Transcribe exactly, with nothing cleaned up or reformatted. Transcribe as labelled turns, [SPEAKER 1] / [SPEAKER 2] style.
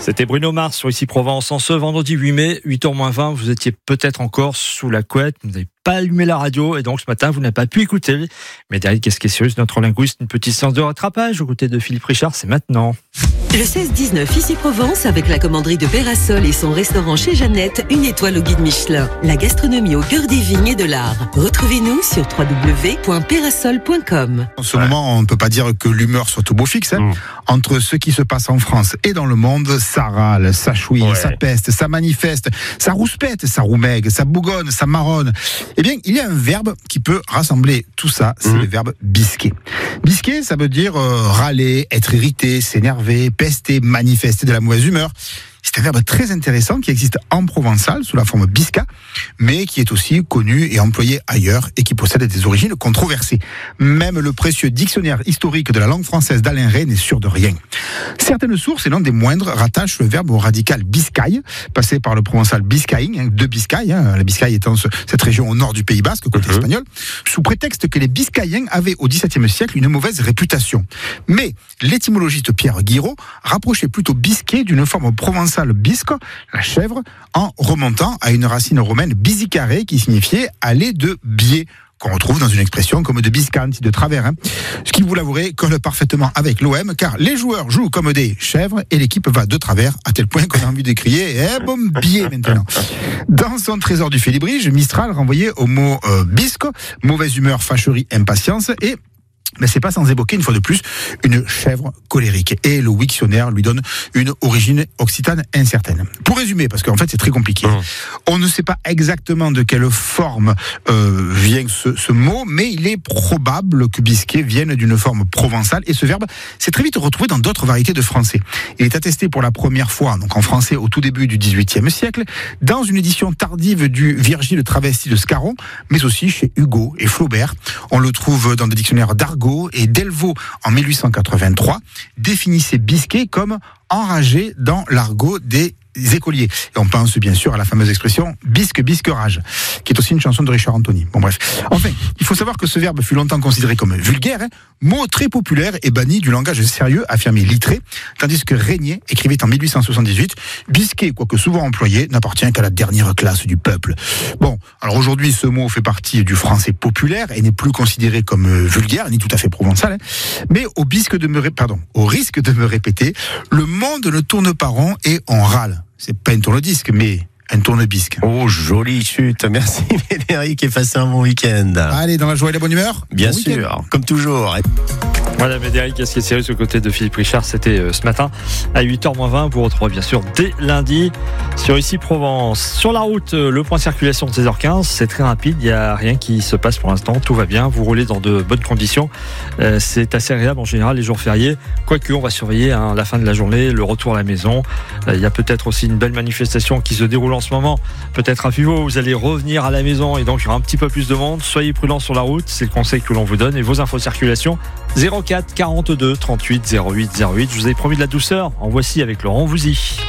[SPEAKER 1] C'était Bruno Mars sur Ici Provence en ce vendredi huit mai, huit heures moins vingt. Vous étiez peut-être encore sous la couette, vous n'avez pas allumé la radio et donc ce matin vous n'avez pas pu écouter. Mais derrière, qu'est-ce qui est sérieux, notre linguiste, une petite séance de rattrapage aux côtés de Philippe Richard, c'est maintenant.
[SPEAKER 2] Le seize dix-neuf Ici Provence avec la commanderie de Pérasol et son restaurant chez Jeannette, une étoile au guide Michelin. La gastronomie au cœur des vignes et de l'art. Retrouvez-nous sur w w w point pérasol point com.
[SPEAKER 3] En ce moment, on ne peut pas dire que l'humeur soit au beau fixe. Hein. Mmh. Entre ce qui se passe en France et dans le monde, ça râle, ça chouine, ouais. ça peste, ça manifeste, ça rouspète, ça roumègue, ça bougonne, ça marronne. Eh bien, il y a un verbe qui peut rassembler tout ça, c'est mmh. le verbe bisquer. Bisquer, ça veut dire euh, râler, être irrité, s'énerver, pester, manifester de la mauvaise humeur. C'est un verbe très intéressant qui existe en provençal sous la forme bisca, mais qui est aussi connu et employé ailleurs et qui possède des origines controversées. Même le précieux dictionnaire historique de la langue française d'Alain Rey n'est sûr de rien. Certaines sources, et non des moindres, rattachent le verbe au radical biscaye, passé par le provençal biscaïn, de Biscaye, hein, la Biscaye étant ce, cette région au nord du Pays Basque, côté mmh. espagnol, sous prétexte que les Biscayens avaient au dix-septième siècle une mauvaise réputation. Mais l'étymologiste Pierre Guiraud rapprochait plutôt bisquer d'une forme provençale bisque, la chèvre, en remontant à une racine romaine bisicare qui signifiait aller de biais, qu'on retrouve dans une expression comme de biscanti, de travers. Hein. Ce qui, vous l'avouerez, colle parfaitement avec l'O M, car les joueurs jouent comme des chèvres et l'équipe va de travers, à tel point qu'on a envie de crier « Eh, bon biais maintenant !» Dans son trésor du félibrige, Mistral renvoyait au mot euh, bisque, mauvaise humeur, fâcherie, impatience, et mais c'est pas sans évoquer une fois de plus une chèvre colérique. Et le Wiktionnaire lui donne une origine occitane incertaine. Pour résumer, parce qu'en fait c'est très compliqué, mmh. on ne sait pas exactement de quelle forme euh, vient ce, ce mot, mais il est probable que bisquer vienne d'une forme provençale. Et ce verbe s'est très vite retrouvé dans d'autres variétés de français. Il est attesté pour la première fois, donc en français au tout début du dix-huitième siècle, dans une édition tardive du Virgile travesti de Scarron, mais aussi chez Hugo et Flaubert. On le trouve dans des dictionnaires d'argot, et Delvaux, en mille huit cent quatre-vingt-trois, définissait bisquer comme enragé dans l'argot des écoliers. Et on pense bien sûr à la fameuse expression bisque, bisque, rage, qui est aussi une chanson de Richard Anthony. Bon bref. Enfin, il faut savoir que ce verbe fut longtemps considéré comme vulgaire, hein, mot très populaire et banni du langage sérieux, affirmé Littré, tandis que Régnier écrivait en mille huit cent soixante-dix-huit, bisquer, quoique souvent employé, n'appartient qu'à la dernière classe du peuple. Bon, alors aujourd'hui, ce mot fait partie du français populaire et n'est plus considéré comme vulgaire, ni tout à fait provençal, hein, mais au bisque de me, ré... pardon, au risque de me répéter, le monde ne tourne pas rond et on râle. C'est pas un tourne-disque, mais un tourne-bisque.
[SPEAKER 4] Oh, jolie chute. Merci Médéric et passez un bon week-end.
[SPEAKER 3] Allez, dans la joie et la bonne humeur.
[SPEAKER 4] Bien
[SPEAKER 3] bon
[SPEAKER 4] sûr,
[SPEAKER 3] week-end.
[SPEAKER 4] Comme toujours.
[SPEAKER 1] Voilà, Médéric, qu'est-ce qui est sérieux aux côtés de Philippe Richard, c'était euh, ce matin à huit heures moins vingt. Vous retrouvez bien sûr dès lundi sur Ici Provence. Sur la route, euh, le point de circulation de seize heures quinze, c'est très rapide, il n'y a rien qui se passe pour l'instant, tout va bien, vous roulez dans de bonnes conditions. Euh, c'est assez agréable en général les jours fériés, quoique on va surveiller hein, la fin de la journée, le retour à la maison. Euh, il y a peut-être aussi une belle manifestation qui se déroule en ce moment, peut-être à Pivot, vous allez revenir à la maison et donc il y aura un petit peu plus de monde. Soyez prudents sur la route, c'est le conseil que l'on vous donne. Et vos infos de circulation, zéro quatre quarante-deux trente-huit zéro huit zéro huit. Je vous avais promis de la douceur, en voici avec Laurent Vousy.